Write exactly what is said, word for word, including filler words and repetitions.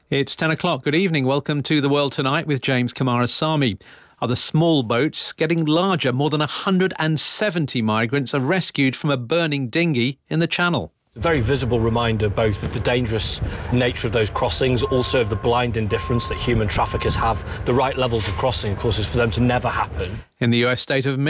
It's ten o'clock. Good evening. Welcome to The World Tonight with James Kamarasamy. Are the small boats getting larger? More than one hundred seventy migrants are rescued from a burning dinghy in the Channel. A very visible reminder both of the dangerous nature of those crossings, also of the blind indifference that human traffickers have. The right levels of crossing, of course, is for them to never happen. In the U S state of